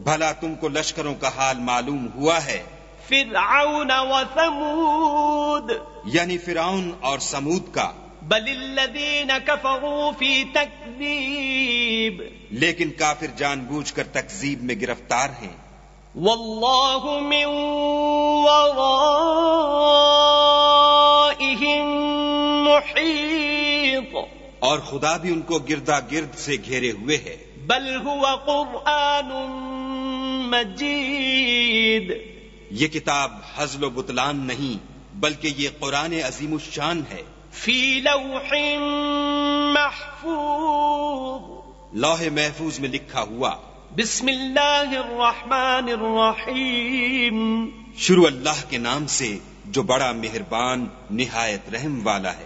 بھلا تم کو لشکروں کا حال معلوم ہوا ہے؟ فرعون وثمود یعنی فرعون اور سمود کا. بل الذین کفروا فی تکذیب لیکن کافر جان بوجھ کر تکذیب میں گرفتار ہیں. واللہ من ورائہم محیط اور خدا بھی ان کو گردا گرد سے گھیرے ہوئے ہے. بل هو قرآن مجید یہ کتاب ہزل و بطلان نہیں بلکہ یہ قرآن عظیم الشان ہے. فی لوح محفوظ لوح محفوظ میں لکھا ہوا. بسم اللہ الرحمن الرحیم شروع اللہ کے نام سے جو بڑا مہربان نہایت رحم والا ہے.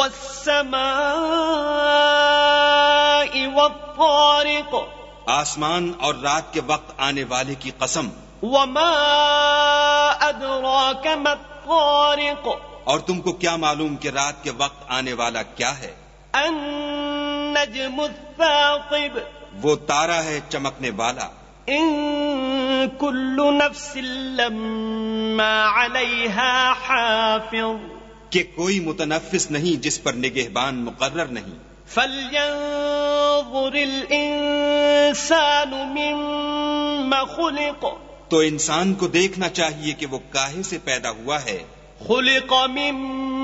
والسماء والطارق آسمان اور رات کے وقت آنے والے کی قسم. وما ادراک ما الطارق اور تم کو کیا معلوم کہ رات کے وقت آنے والا کیا ہے؟ النجم الثاقب وہ تارا ہے چمکنے والا. ان کل نفس لما علیہا حافظ کہ کوئی متنفس نہیں جس پر نگہبان مقرر نہیں. فلینظر الانسان مما خلق تو انسان کو دیکھنا چاہیے کہ وہ کاہے سے پیدا ہوا ہے. خلق من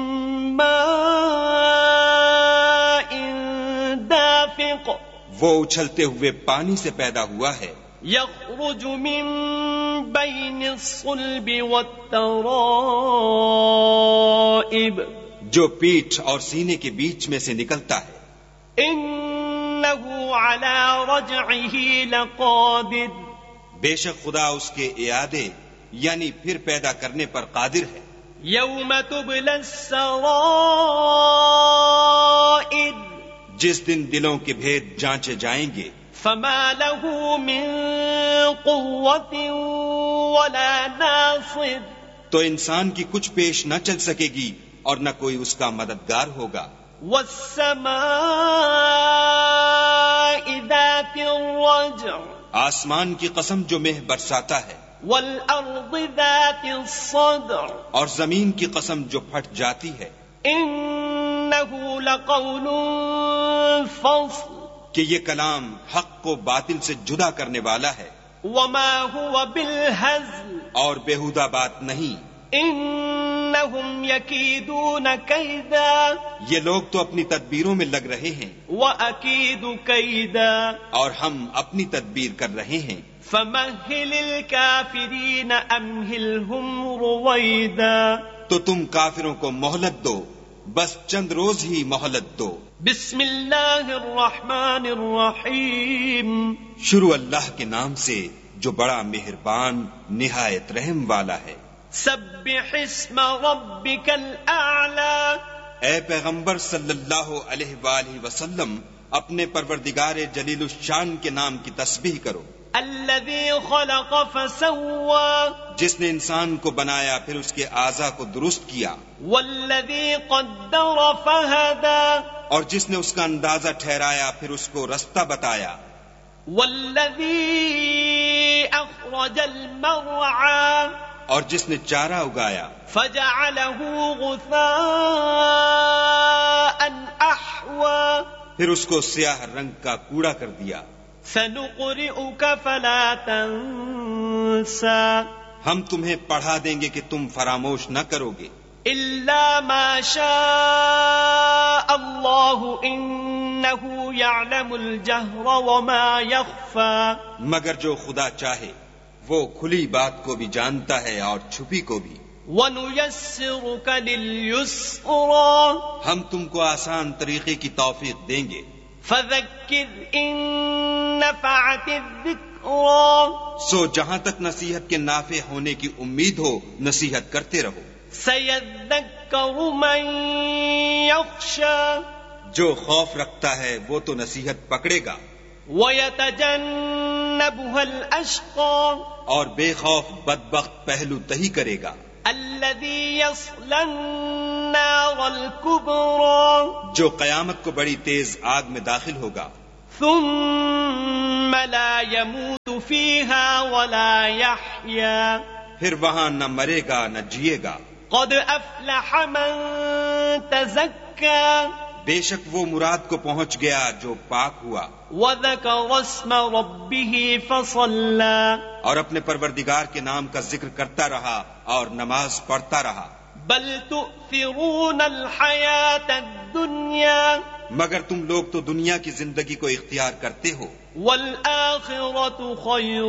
ماء دافق وہ اچھلتے ہوئے پانی سے پیدا ہوا ہے. یخرج من بین الصلب والترائب جو پیٹھ اور سینے کے بیچ میں سے نکلتا ہے. انہ علی رجعہ لقادر بے شک خدا اس کے اعادے یعنی پھر پیدا کرنے پر قادر ہے. یوم تبلی السرائر جس دن دلوں کے بھید جانچے جائیں گے. فما له من قوة ولا ناصر تو انسان کی کچھ پیش نہ چل سکے گی اور نہ کوئی اس کا مددگار ہوگا. والسماء ذات الرجع آسمان کی قسم جو مہ برساتا ہے. والارض ذات الصدع اور زمین کی قسم جو پھٹ جاتی ہے. انہ لقول فصل کہ یہ کلام حق کو باطل سے جدا کرنے والا ہے. وما هو بالہزل اور بیہودہ بات نہیں. انہم یکیدون کیدا یہ لوگ تو اپنی تدبیروں میں لگ رہے ہیں. واکید کیدا اور ہم اپنی تدبیر کر رہے ہیں. فمہل الکافرین امہلہم رویدا تو تم کافروں کو مہلت دو بس چند روز ہی مہلت دو. بسم اللہ الرحمن الرحیم شروع اللہ کے نام سے جو بڑا مہربان نہایت رحم والا ہے. سبح اسم ربک الاعلی اے پیغمبر صلی اللہ علیہ وآلہ وسلم اپنے پروردگار جلیل الشان کے نام کی تسبیح کرو. الذی خلق فسوی جس نے انسان کو بنایا پھر اس کے اعضاء کو درست کیا. والذی قدر فہدی اور جس نے اس کا اندازہ ٹھہرایا پھر اس کو رستہ بتایا. والذی اخرج المرعی اور جس نے چارہ اگایا. فجعلہ غثاء احوا پھر اس کو سیاہ رنگ کا کوڑا کر دیا. سنقرئک فلا تنسى ہم تمہیں پڑھا دیں گے کہ تم فراموش نہ کرو گے. الا ما شاء اللہ انہ یعلم الجہر وما یخفى مگر جو خدا چاہے وہ کھلی بات کو بھی جانتا ہے اور چھپی کو بھی. وَنُيَسِّرُكَ لِلْيُسْرَى ہم تم کو آسان طریقے کی توفیق دیں گے. فَذَكِّرْ إِن نَفَعَتِ الذِّكْرَى سو جہاں تک نصیحت کے نافع ہونے کی امید ہو نصیحت کرتے رہو. سَيَذَّكَّرُ مَن يَخْشَى جو خوف رکھتا ہے وہ تو نصیحت پکڑے گا. وَيَتَجَنَّبُهَا الْأَشْقَى اور بے خوف بدبخت پہلو تہی کرے گا. الَّذِي يَصْلَى النَّارَ الْكُبْرَى جو قیامت کو بڑی تیز آگ میں داخل ہوگا. ثُمَّ لا يموت فيها ولا يحيا پھر وہاں نہ مرے گا نہ جیے گا. قد أفلح من تزكى بے شک وہ مراد کو پہنچ گیا جو پاک ہوا وذكر اسم ربه فصلى اور اپنے پروردگار کے نام کا ذکر کرتا رہا اور نماز پڑھتا رہا. بل تؤثرون الحياة الدنيا مگر تم لوگ تو دنیا کی زندگی کو اختیار کرتے ہو والآخرة خير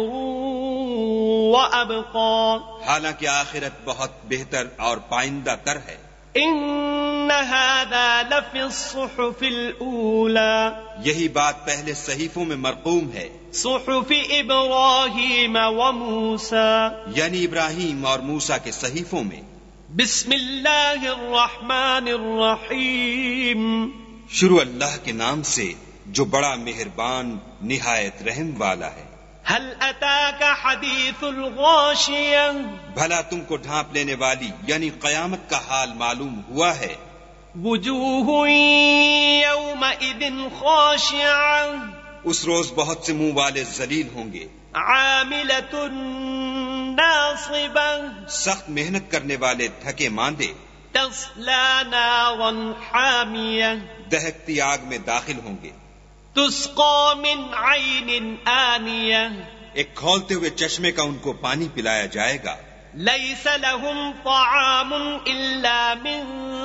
وأبقى حالانکہ آخرت بہت بہتر اور پائندہ تر ہے. إن هذا لفي الصحف الأولى یہی بات پہلے صحیفوں میں مرقوم ہے صحف إبراهيم وموسى یعنی ابراہیم اور موسیٰ کے صحیفوں میں. بسم الله الرحمن الرحيم شروع اللہ کے نام سے جو بڑا مہربان نہایت رحم والا ہے. هل أتاك حديث الغاشية بھلا تم کو ڈھانپ لینے والی یعنی قیامت کا حال معلوم ہوا ہے. وجوه يومئذ خاشعة اس روز بہت سے منہ والے ذلیل ہوں گے. عاملة ناصبة سخت محنت کرنے والے تھکے ماندے. تصلى نارا حامية دہکتی آگ میں داخل ہوں گے. تسقى من عين آنية ایک کھولتے ہوئے چشمے کا ان کو پانی پلایا جائے گا. ليس لهم طعام إلا من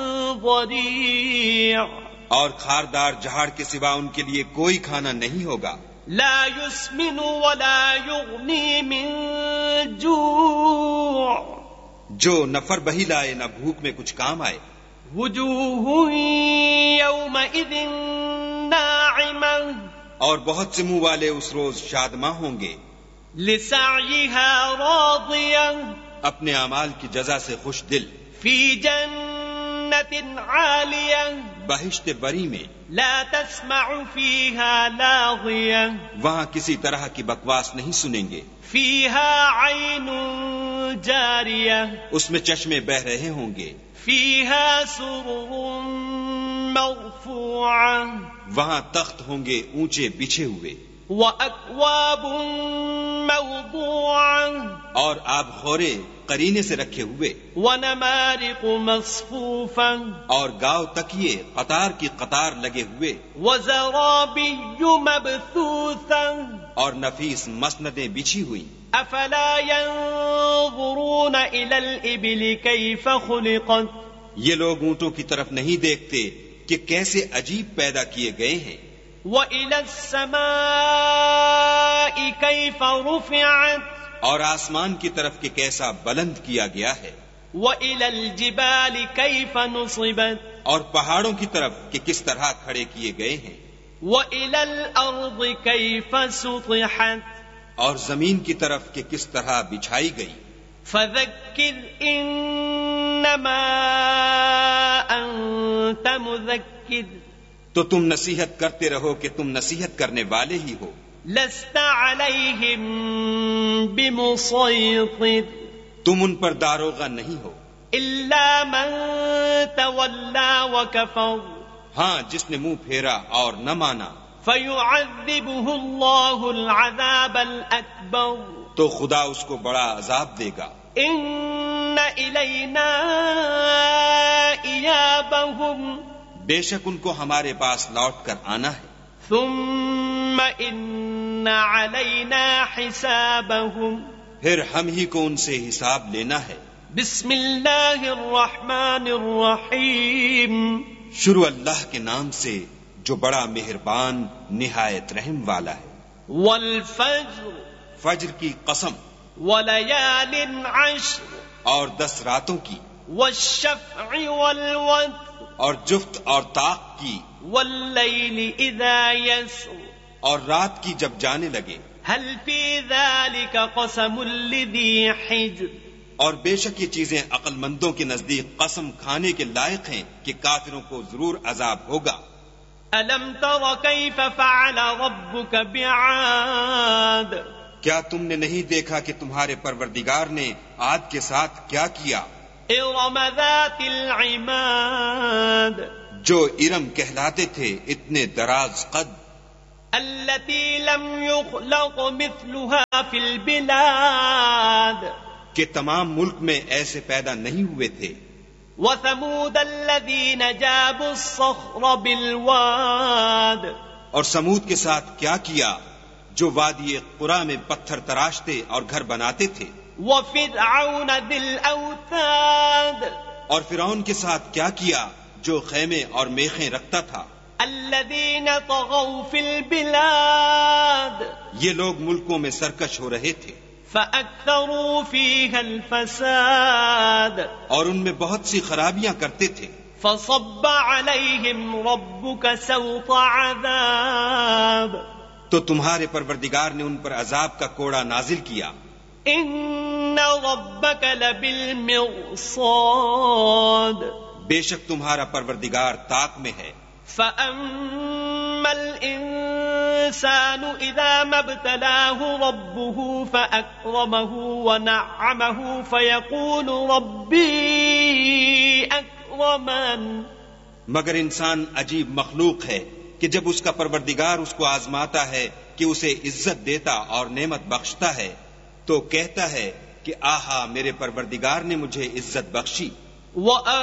ضريع اور کھاردار جھاڑ کے سوا ان کے لیے کوئی کھانا نہیں ہوگا. لا يسمن ولا يغني من جوع جو نہ فر بہی لائے نہ بھوک میں کچھ کام آئے. وجوه يومئذ ناعمة اور بہت سے منہ والے اس روز شادماں ہوں گے. لسعيها راضية اپنے اعمال کی جزا سے خوش دل. في جنة عالية بہشت بری میں لا تسمع فيها لاغية وہاں کسی طرح کی بکواس نہیں سنیں گے. فيها عين جارية اس میں چشمے بہ رہے ہوں گے. فيها سرر مرفوعة وہاں تخت ہوں گے اونچے بچھے ہوئے. وأكواب موضوعة اور آب خورے قرینے سے رکھے ہوئے. ونمارق مصفوفة اور گاؤ تکیے قطار کی قطار لگے ہوئے. وزرابي مبثوثة اور نفیس مسندیں بچھی ہوئی. أفلا ينظرون إلى الإبل كيف خلقت یہ لوگ اونٹوں کی طرف نہیں دیکھتے کہ کیسے عجیب پیدا کیے گئے ہیں. وإلى السماء كيف رفعت اور آسمان کی طرف کہ کیسا بلند کیا گیا ہے. وإلى الجبال كيف نصبت اور پہاڑوں کی طرف کہ کس طرح کھڑے کیے گئے ہیں. وإلى الأرض كيف سطحت اور زمین کی طرف کہ کس طرح بچھائی گئی. فذكر إنما أنت مذكر تو تم نصیحت کرتے رہو کہ تم نصیحت کرنے والے ہی ہو. لست عليهم بمسيطر تم ان پر داروغہ نہیں ہو إلا من تولى وكفر ہاں جس نے منہ پھیرا اور نہ مانا. فيعذبه الله العذاب الأكبر تو خدا اس کو بڑا عذاب دے گا. إن إلينا إيابهم بے شک ان کو ہمارے پاس لوٹ کر آنا ہے. ثم إن علينا حسابهم پھر ہم ہی کو ان سے حساب لینا ہے. بسم الله الرحمن الرحيم شروع اللہ کے نام سے جو بڑا مہربان نہایت رحم والا ہے. والفجر فجر کی قسم وليال عشر اور 10 راتوں کی. والشفع والوتر اور جفت اور طاق کی. والليل إذا يسر اور رات کی جب جانے لگے. هل في ذلك قسم لذي حجر اور بے شک یہ چیزیں عقل مندوں کے نزدیک قسم کھانے کے لائق ہیں کہ کافروں کو ضرور عذاب ہوگا. ألم تر كيف فعل ربك بعاد کیا تم نے نہیں دیکھا کہ تمہارے پروردگار نے عاد کے ساتھ کیا کیا؟ إرم ذات العماد جو ارم کہلاتے تھے اتنے دراز قد. التي لم يخلق مثلها في البلاد کہ تمام ملک میں ایسے پیدا نہیں ہوئے تھے. وثمود الذين جابوا الصخر بالواد اور سمود کے ساتھ کیا کیا جو وادی قرا میں پتھر تراشتے اور گھر بناتے تھے. وفرعون ذي الأوتاد اور فرعون کے ساتھ کیا کیا جو خیمے اور میخیں رکھتا تھا. الذين طغوا في البلاد یہ لوگ ملکوں میں سرکش ہو رہے تھے. فأكثروا فيها الفساد اور ان میں بہت سی خرابیاں کرتے تھے. فصب عليهم ربك سوط عذاب تو تمہارے پروردگار نے ان پر عذاب کا کوڑا نازل کیا. ان ربك لبالمرصاد بے شک تمہارا پروردگار طاق میں ہے. فأما الإنسان إذا ما ابتلاه ربه فأكرمه ونعمه فيقول ربي أكرمن. مگر انسان عجیب مخلوق ہے کہ جب اس کا پروردگار اس کو آزماتا ہے کہ اسے عزت دیتا اور نعمت بخشتا ہے تو کہتا ہے کہ آہا میرے پروردگار نے مجھے عزت بخشی.